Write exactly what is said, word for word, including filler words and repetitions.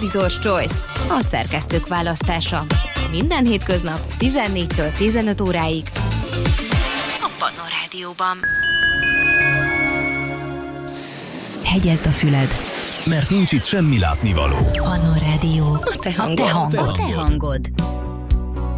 Editor's Choice, a szerkesztők választása. Minden hétköznap tizennégytől tizenöt óráig a Pannon Rádióban. Hegyezd a füled, mert nincs itt semmi látnivaló. Pannon Rádió. A te hangod. A te hangod. A te hangod.